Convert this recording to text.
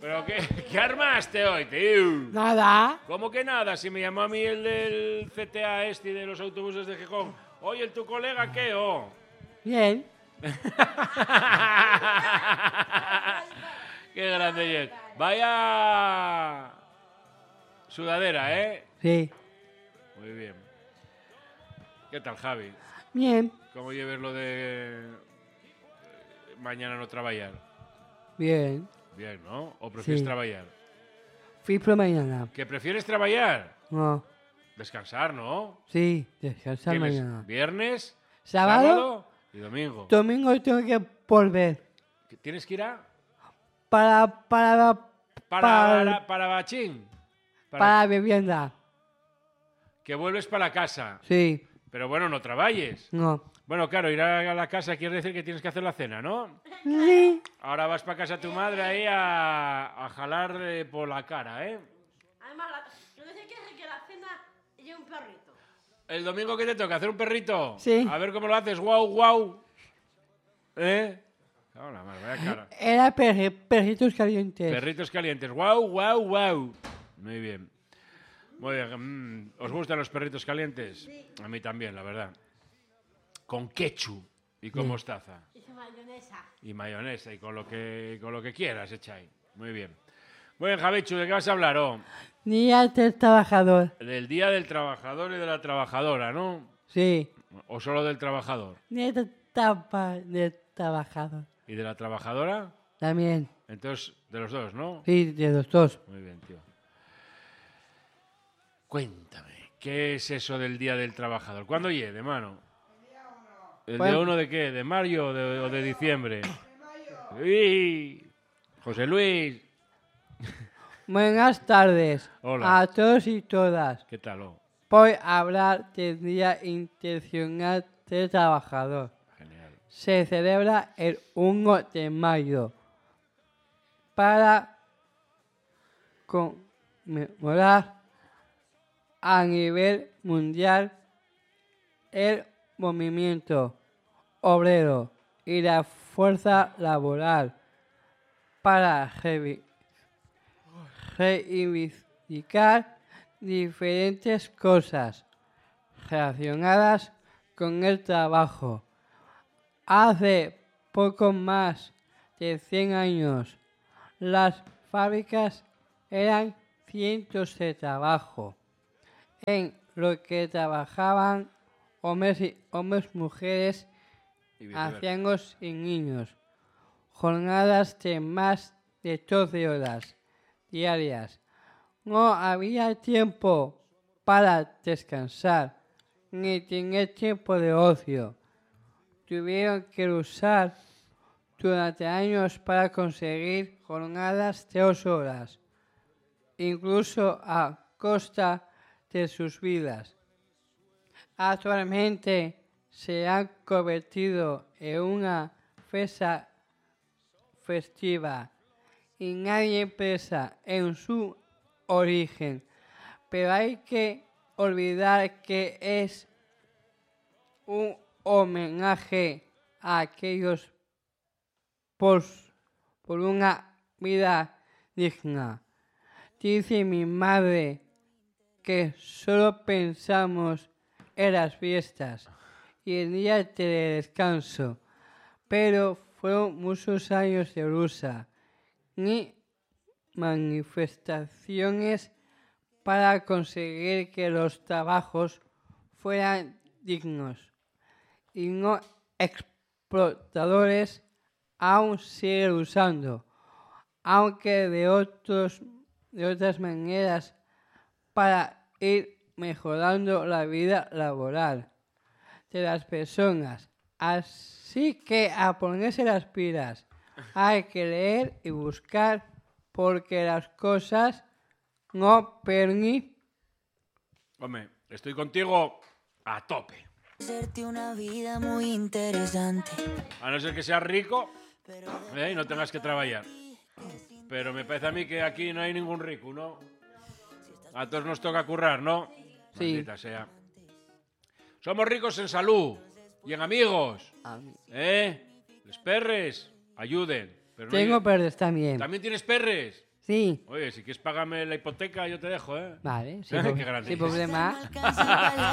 ¿Pero qué armaste hoy, tío? Nada. ¿Cómo que nada? Si me llamó a mí el del CTA y de los autobuses de Gijón. Oye, ¿tu colega qué? Oh. Bien. Qué grande, Jet. Vaya sudadera, ¿eh? Sí. Muy bien. ¿Qué tal, Javi? Bien. ¿Cómo lleves lo de mañana no trabajar? Bien. Bien, ¿no? ¿O prefieres Sí. trabajar? Fui por mañana. ¿Que prefieres trabajar? No. Descansar, ¿no? Sí, descansar ¿Tienes mañana. viernes, Sábado y domingo? Domingo tengo que volver. ¿Tienes que ir a...? Para Para Bachín. Para vivienda. Que vuelves para la casa. Sí. Pero bueno, no trabajes. No. Bueno, claro, ir a la casa quiere decir que tienes que hacer la cena, ¿no? Sí. Ahora vas para casa de tu madre ahí a jalar por la cara, ¿eh? Además, yo decía que la cena lleva un perrito. ¿El domingo qué te toca? ¿Hacer un perrito? Sí. A ver cómo lo haces. ¡Guau, guau! ¿Eh? Hola, vaya cara. Era perritos calientes. Perritos calientes. ¡Guau, guau, guau! Muy bien. Muy bien. ¿Os gustan los perritos calientes? Sí. A mí también, la verdad. Con ketchup y con mostaza. Y mayonesa. Y mayonesa y con lo que quieras, echa ahí. Muy bien. Muy bien, Javichu, ¿de qué vas a hablar? Día del trabajador. Del Día del Trabajador y de la Trabajadora, ¿no? Sí. ¿O solo del trabajador? Día del trabajador. ¿Y de la trabajadora? También. Entonces, de los dos, ¿no? Sí, de los dos. Muy bien, tío. Cuéntame, ¿qué es eso del Día del Trabajador? ¿Cuándo llegue, mano? ¿El día 1 de qué? ¿De mayo o de diciembre? ¡Uy! José Luis. Buenas tardes. Hola. A todos y todas. ¿Qué tal? Voy a hablar del Día Internacional del Trabajador. Genial. Se celebra el 1 de mayo para conmemorar a nivel mundial el movimiento obrero y la fuerza laboral para reivindicar diferentes cosas relacionadas con el trabajo. Hace poco más de 100 años, las fábricas eran cientos de trabajo en lo que trabajaban hombres, mujeres, ancianos y niños. Jornadas de más de 12 horas diarias. No había tiempo para descansar ni tener tiempo de ocio. Tuvieron que luchar durante años para conseguir jornadas de 8 horas, incluso a costa de sus vidas. Actualmente se han convertido en una fiesta festiva y nadie piensa en su origen, pero hay que olvidar que es un homenaje a aquellos por una vida digna. Dice mi madre que solo pensamos en las fiestas y el día de descanso, pero fueron muchos años de lucha ni manifestaciones para conseguir que los trabajos fueran dignos y no explotadores. Aún sigue usando, aunque de otras maneras, para ir mejorando la vida laboral de las personas. Así que a ponerse las pilas, hay que leer y buscar porque las cosas no permiten. Hombre, estoy contigo a tope. Hacerte una vida muy interesante. A no ser que seas rico y no tengas que trabajar. Pero me parece a mí que aquí no hay ningún rico, ¿no? A todos nos toca currar, ¿no? Sí. Maldita sea. Somos ricos en salud y en amigos. Les perres ayuden. Pero Tengo no perros también. ¿También tienes perres? Sí. Oye, si quieres pagarme la hipoteca, yo te dejo, ¿eh? Vale, Qué grande. sin problema. No alcanza para